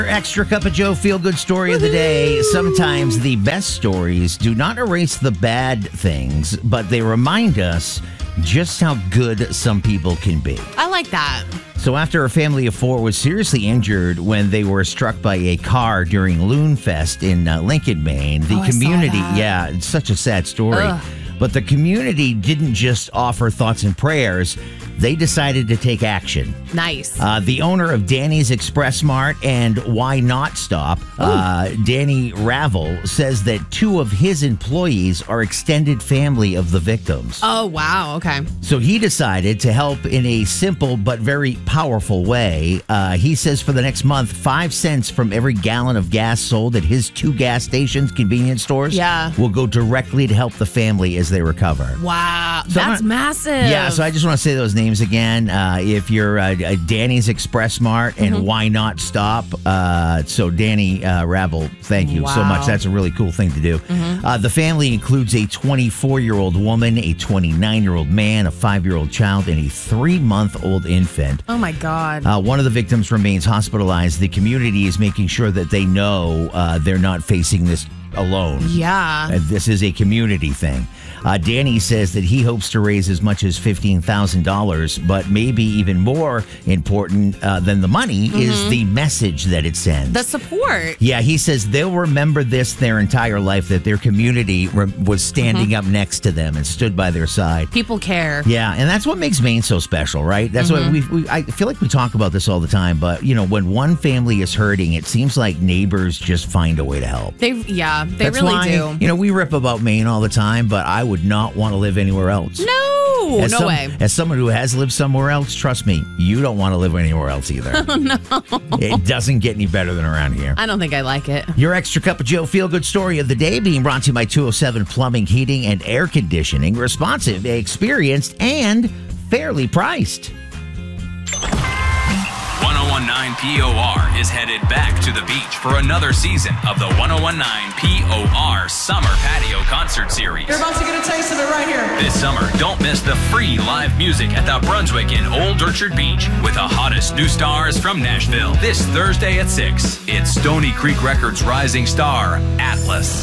Extra Cup of Joe feel-good story of the day. Sometimes the best stories do not erase the bad things, but they remind us just how good some people can be. I like that. So after a family of four was seriously injured when they were struck by a car during Loon Fest in Lincoln, Maine, the community, it's such a sad story. Ugh. But the community didn't just offer thoughts and prayers. They decided to take action. Nice. The owner of Danny's Express Mart and Why Not Stop, Danny Ravel, says that two of his employees are extended family of the victims. Oh, wow. Okay. So he decided to help in a simple but very powerful way. He says for the next month, 5 cents from every gallon of gas sold at his 2 gas stations, convenience stores, will go directly to help the family as they recover. Wow. So That's massive. Yeah, so I just want to say those names again. If you're Danny's Express Mart and Why Not Stop. So Danny Ravel, thank you so much. That's a really cool thing to do. The family includes a 24-year-old woman, a 29-year-old man, a 5-year-old child, and a 3-month-old infant. Oh, my God. One of the victims remains hospitalized. The community is making sure that they know they're not facing this alone. Yeah. This is a community thing. Danny says that he hopes to raise as much as $15,000, but maybe even more important than the money is the message that it sends. The support. Yeah, he says they'll remember this their entire life, that their community was standing up next to them and stood by their side. People care. Yeah, and that's what makes Maine so special, right? That's what I feel like we talk about this all the time, but, you know, when one family is hurting, it seems like neighbors just find a way to help. They That's really why, do. You know, we rip about Maine all the time, but I would not want to live anywhere else. No way. As someone who has lived somewhere else, trust me, you don't want to live anywhere else either. Oh, no. It doesn't get any better than around here. I don't think I like it. Your Extra Cup of Joe feel-good story of the day being brought to you by 207 Plumbing, Heating, and Air Conditioning. Responsive, experienced, and fairly priced. 1019 POR is headed back to the beach for another season of the 1019 POR Summer Patio Concert Series. You're about to get a taste of it right here. This summer, don't miss the free live music at the Brunswick in Old Orchard Beach with the hottest new stars from Nashville. This Thursday at 6, it's Stony Creek Records' rising star, Atlas.